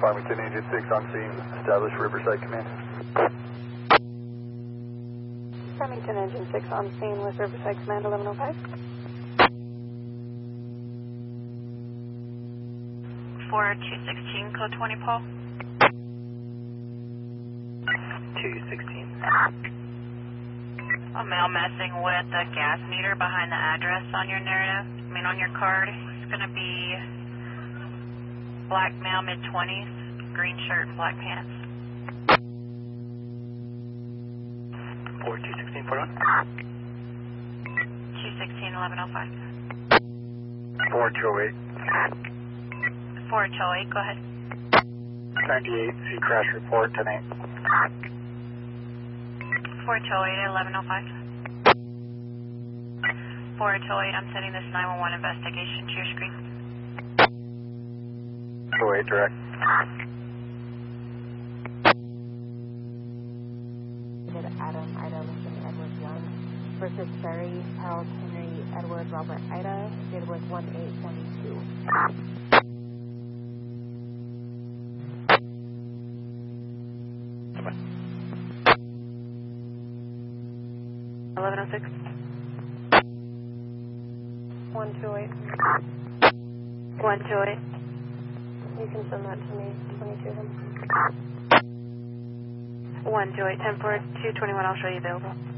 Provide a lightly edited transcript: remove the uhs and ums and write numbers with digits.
Farmington Engine 6 on scene. Establish Riverside Command. Farmington Engine 6 on scene with Riverside Command 1105. 4216, code 20, Paul. 216. A male messing with the gas meter behind the address on your narrative. On your card. It's going to be black male, mid-20s, green shirt and black pants. 4216, 41. 216, 1105. 4208. 4208, go ahead. 98, see crash report tonight. 4208, 1105. 4208, I'm sending this 911 investigation to your screen. 208, direct. Adam, Ida, Lincoln, Edward Young versus Ferry, Charles, Henry, Edward, Robert, Ida. It was 1822. 1106. 128. 128. You can send that to me, 22 of them. 128, 10 4, 221, I'll show you available.